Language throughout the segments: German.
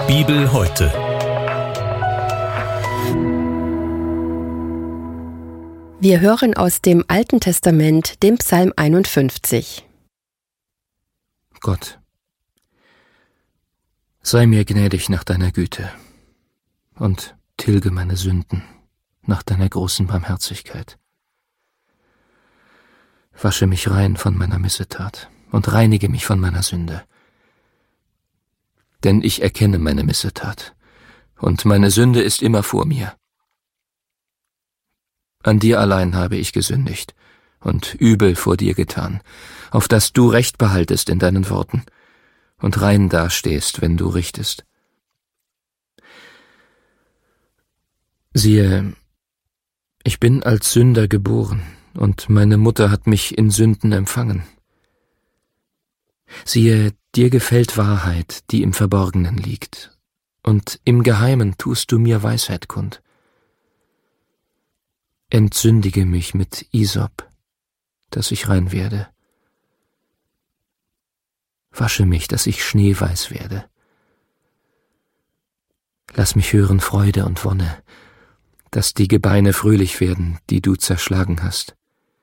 Bibel heute. Wir hören aus dem Alten Testament den Psalm 51. Gott, sei mir gnädig nach deiner Güte und tilge meine Sünden nach deiner großen Barmherzigkeit. Wasche mich rein von meiner Missetat und reinige mich von meiner Sünde. Denn ich erkenne meine Missetat, und meine Sünde ist immer vor mir. An dir allein habe ich gesündigt und übel vor dir getan, auf dass du Recht behaltest in deinen Worten und rein dastehst, wenn du richtest. Siehe, ich bin als Sünder geboren, und meine Mutter hat mich in Sünden empfangen. Siehe, dir gefällt Wahrheit, die im Verborgenen liegt, und im Geheimen tust du mir Weisheit kund. Entsündige mich mit Isop, dass ich rein werde. Wasche mich, dass ich schneeweiß werde. Lass mich hören Freude und Wonne, dass die Gebeine fröhlich werden, die du zerschlagen hast.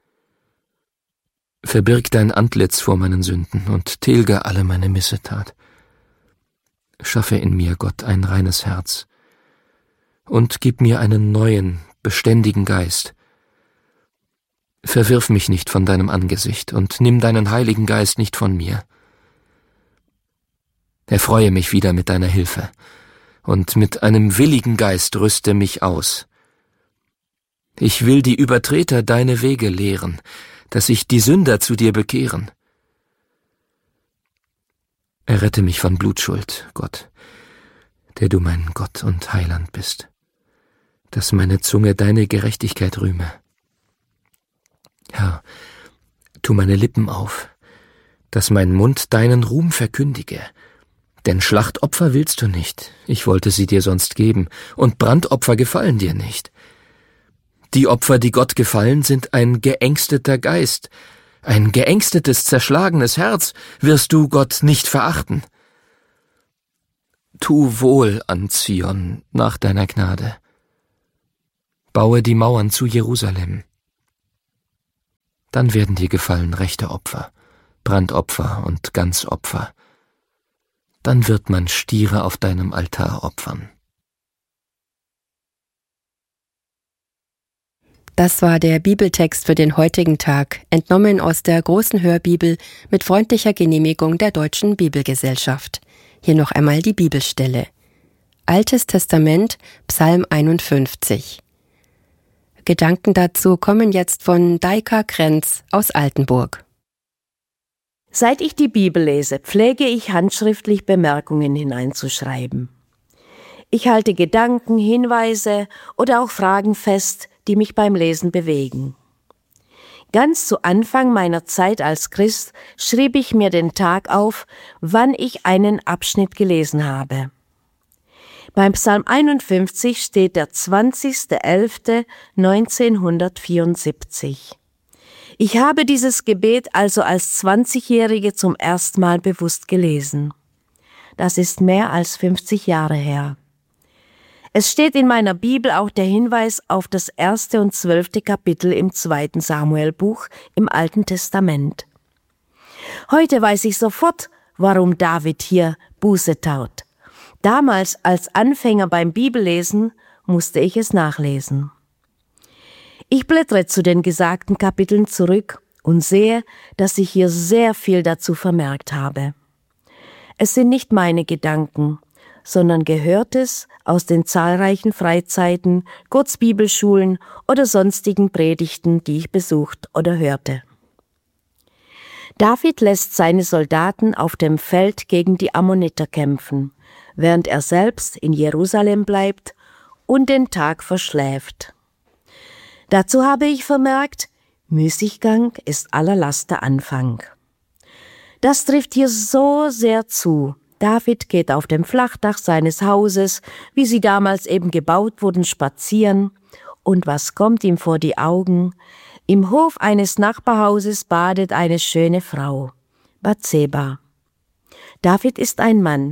Verbirg dein Antlitz vor meinen Sünden und tilge alle meine Missetat. Schaffe in mir, Gott, ein reines Herz und gib mir einen neuen, beständigen Geist. Verwirf mich nicht von deinem Angesicht und nimm deinen Heiligen Geist nicht von mir. Erfreue mich wieder mit deiner Hilfe und mit einem willigen Geist rüste mich aus. Ich will die Übertreter deine Wege lehren, dass sich die Sünder zu dir bekehren. Errette mich von Blutschuld, Gott, der du mein Gott und Heiland bist, dass meine Zunge deine Gerechtigkeit rühme. Herr, tu meine Lippen auf, dass mein Mund deinen Ruhm verkündige, denn Schlachtopfer willst du nicht, ich wollte sie dir sonst geben, und Brandopfer gefallen dir nicht. Die Opfer, die Gott gefallen, sind ein geängsteter Geist, ein geängstetes, zerschlagenes Herz wirst du, Gott, nicht verachten. Tu wohl an Zion nach deiner Gnade. Baue die Mauern zu Jerusalem. Dann werden dir gefallen rechte Opfer, Brandopfer und Ganzopfer. Dann wird man Stiere auf deinem Altar opfern. Das war der Bibeltext für den heutigen Tag, entnommen aus der großen Hörbibel mit freundlicher Genehmigung der Deutschen Bibelgesellschaft. Hier noch einmal die Bibelstelle. Altes Testament, Psalm 51. Gedanken dazu kommen jetzt von Daika Krenz aus Altenburg. Seit ich die Bibel lese, pflege ich handschriftlich Bemerkungen hineinzuschreiben. Ich halte Gedanken, Hinweise oder auch Fragen fest, die mich beim Lesen bewegen. Ganz zu Anfang meiner Zeit als Christ schrieb ich mir den Tag auf, wann ich einen Abschnitt gelesen habe. Beim Psalm 51 steht der 20.11.1974. Ich habe dieses Gebet also als 20-Jährige zum ersten Mal bewusst gelesen. Das ist mehr als 50 Jahre her. Es steht in meiner Bibel auch der Hinweis auf das 1. und 12. Kapitel im 2. Samuelbuch im Alten Testament. Heute weiß ich sofort, warum David hier Buße tat. Damals als Anfänger beim Bibellesen musste ich es nachlesen. Ich blättere zu den gesagten Kapiteln zurück und sehe, dass ich hier sehr viel dazu vermerkt habe. Es sind nicht meine Gedanken, sondern Gehörtes aus den zahlreichen Freizeiten, Kurzbibelschulen oder sonstigen Predigten, die ich besucht oder hörte. David lässt seine Soldaten auf dem Feld gegen die Ammoniter kämpfen, während er selbst in Jerusalem bleibt und den Tag verschläft. Dazu habe ich vermerkt, Müßiggang ist aller Laster Anfang. Das trifft hier so sehr zu. David geht auf dem Flachdach seines Hauses, wie sie damals eben gebaut wurden, spazieren. Und was kommt ihm vor die Augen? Im Hof eines Nachbarhauses badet eine schöne Frau, Bathseba. David ist ein Mann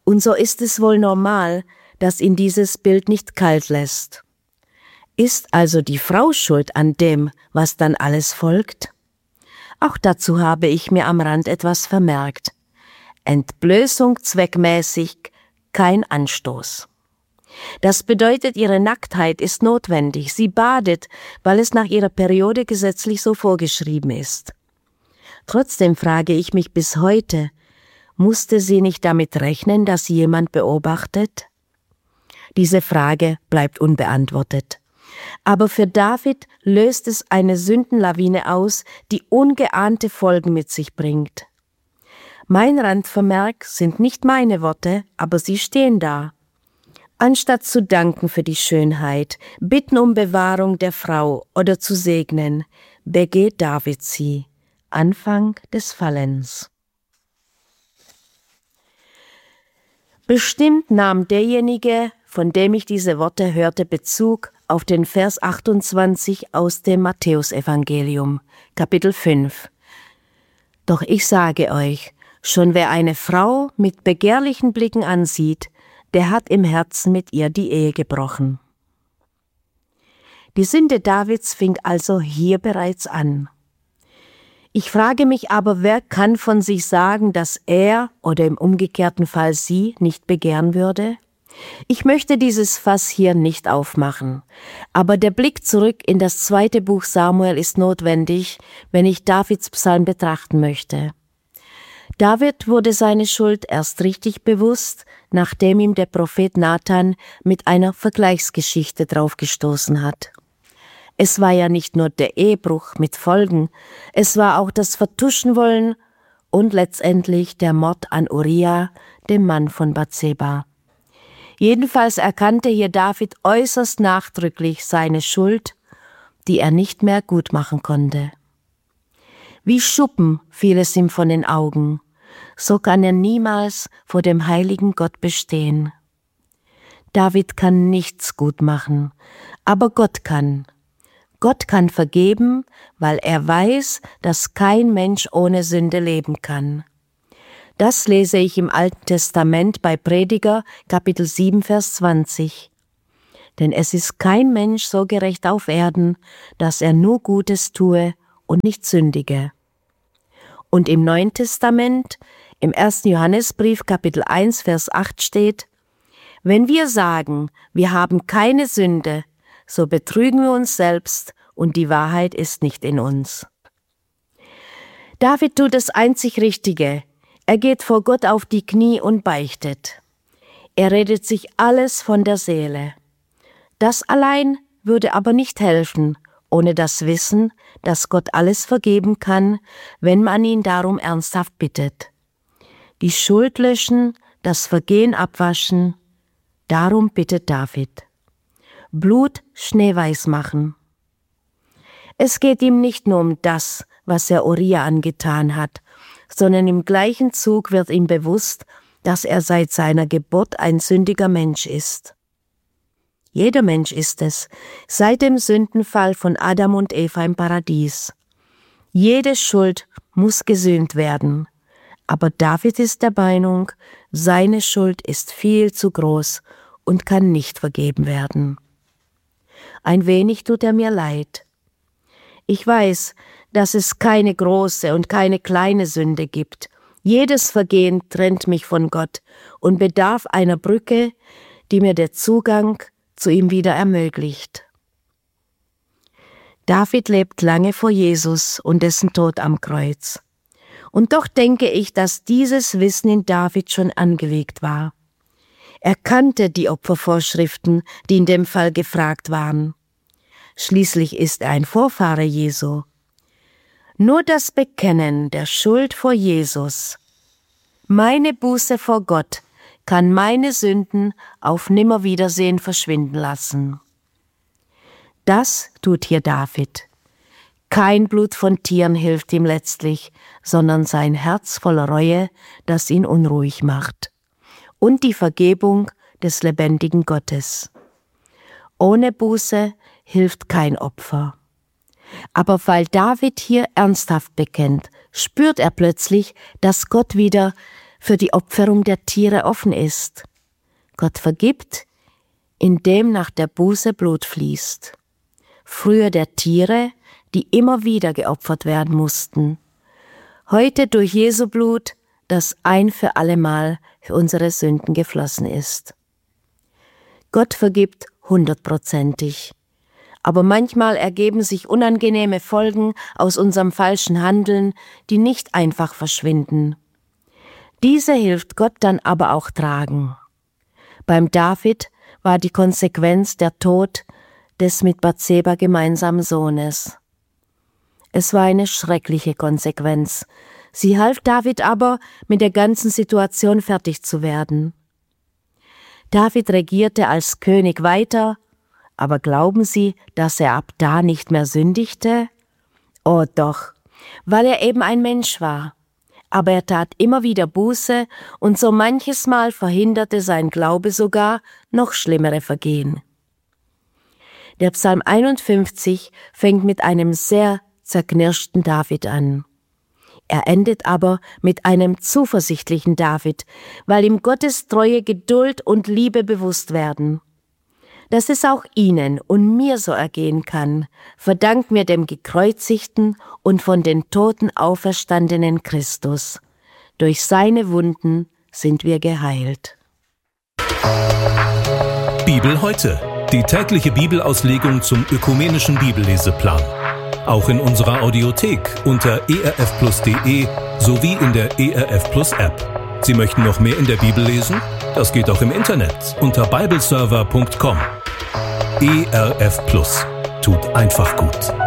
Und so ist es wohl normal, dass ihn dieses Bild nicht kalt lässt. Ist also die Frau schuld an dem, was dann alles folgt? Auch dazu habe ich mir am Rand etwas vermerkt. Entblößung zweckmäßig, kein Anstoß. Das bedeutet, ihre Nacktheit ist notwendig. Sie badet, weil es nach ihrer Periode gesetzlich so vorgeschrieben ist. Trotzdem frage ich mich bis heute, musste sie nicht damit rechnen, dass sie jemand beobachtet? Diese Frage bleibt unbeantwortet. Aber für David löst es eine Sündenlawine aus, die ungeahnte Folgen mit sich bringt. Mein Randvermerk sind nicht meine Worte, aber sie stehen da. Anstatt zu danken für die Schönheit, bitten um Bewahrung der Frau oder zu segnen, begeht David sie. Anfang des Fallens. Bestimmt nahm derjenige, von dem ich diese Worte hörte, Bezug auf den Vers 28 aus dem Matthäusevangelium, Kapitel 5. Doch ich sage euch, schon wer eine Frau mit begehrlichen Blicken ansieht, der hat im Herzen mit ihr die Ehe gebrochen. Die Sünde Davids fing also hier bereits an. Ich frage mich aber, wer kann von sich sagen, dass er oder im umgekehrten Fall sie nicht begehren würde? Ich möchte dieses Fass hier nicht aufmachen, aber der Blick zurück in das 2. Buch Samuel ist notwendig, wenn ich Davids Psalm betrachten möchte. David wurde seine Schuld erst richtig bewusst, nachdem ihm der Prophet Nathan mit einer Vergleichsgeschichte draufgestoßen hat. Es war ja nicht nur der Ehebruch mit Folgen, es war auch das Vertuschenwollen und letztendlich der Mord an Uria, dem Mann von Bathseba. Jedenfalls erkannte hier David äußerst nachdrücklich seine Schuld, die er nicht mehr gutmachen konnte. Wie Schuppen fiel es ihm von den Augen, so kann er niemals vor dem heiligen Gott bestehen. David kann nichts gut machen, aber Gott kann. Gott kann vergeben, weil er weiß, dass kein Mensch ohne Sünde leben kann. Das lese ich im Alten Testament bei Prediger, Kapitel 7, Vers 20. Denn es ist kein Mensch so gerecht auf Erden, dass er nur Gutes tue und nicht sündige. Und im Neuen Testament, im 1. Johannesbrief, Kapitel 1, Vers 8 steht: Wenn wir sagen, wir haben keine Sünde, so betrügen wir uns selbst und die Wahrheit ist nicht in uns. David tut das einzig Richtige. Er geht vor Gott auf die Knie und beichtet. Er redet sich alles von der Seele. Das allein würde aber nicht helfen, ohne das Wissen, dass Gott alles vergeben kann, wenn man ihn darum ernsthaft bittet. Die Schuld löschen, das Vergehen abwaschen, darum bittet David. Blut schneeweiß machen. Es geht ihm nicht nur um das, was er Uria angetan hat, sondern im gleichen Zug wird ihm bewusst, dass er seit seiner Geburt ein sündiger Mensch ist. Jeder Mensch ist es, seit dem Sündenfall von Adam und Eva im Paradies. Jede Schuld muss gesühnt werden, aber David ist der Meinung, seine Schuld ist viel zu groß und kann nicht vergeben werden. Ein wenig tut er mir leid. Ich weiß, dass es keine große und keine kleine Sünde gibt. Jedes Vergehen trennt mich von Gott und bedarf einer Brücke, die mir der Zugang zu ihm wieder ermöglicht. David lebt lange vor Jesus und dessen Tod am Kreuz. Und doch denke ich, dass dieses Wissen in David schon angelegt war. Er kannte die Opfervorschriften, die in dem Fall gefragt waren. Schließlich ist er ein Vorfahre Jesu. Nur das Bekennen der Schuld vor Jesus, meine Buße vor Gott, kann meine Sünden auf Nimmerwiedersehen verschwinden lassen. Das tut hier David. Kein Blut von Tieren hilft ihm letztlich, sondern sein Herz voller Reue, das ihn unruhig macht. Und die Vergebung des lebendigen Gottes. Ohne Buße hilft kein Opfer. Aber weil David hier ernsthaft bekennt, spürt er plötzlich, dass Gott wieder für die Opferung der Tiere offen ist. Gott vergibt, indem nach der Buße Blut fließt. Früher der Tiere, die immer wieder geopfert werden mussten. Heute durch Jesu Blut, das ein für allemal für unsere Sünden geflossen ist. Gott vergibt 100%. Aber manchmal ergeben sich unangenehme Folgen aus unserem falschen Handeln, die nicht einfach verschwinden. Diese hilft Gott dann aber auch tragen. Beim David war die Konsequenz der Tod des mit Bathseba gemeinsamen Sohnes. Es war eine schreckliche Konsequenz. Sie half David aber, mit der ganzen Situation fertig zu werden. David regierte als König weiter, aber glauben Sie, dass er ab da nicht mehr sündigte? Oh doch, weil er eben ein Mensch war. Aber er tat immer wieder Buße und so manches Mal verhinderte sein Glaube sogar noch schlimmere Vergehen. Der Psalm 51 fängt mit einem sehr zerknirschten David an. Er endet aber mit einem zuversichtlichen David, weil ihm Gottes Treue, Geduld und Liebe bewusst werden. Dass es auch Ihnen und mir so ergehen kann, verdanken wir dem gekreuzigten und von den Toten auferstandenen Christus. Durch seine Wunden sind wir geheilt. Bibel heute, die tägliche Bibelauslegung zum ökumenischen Bibelleseplan. Auch in unserer Audiothek unter erfplus.de sowie in der ERF Plus App. Sie möchten noch mehr in der Bibel lesen? Das geht auch im Internet unter bibleserver.com. ERF Plus tut einfach gut.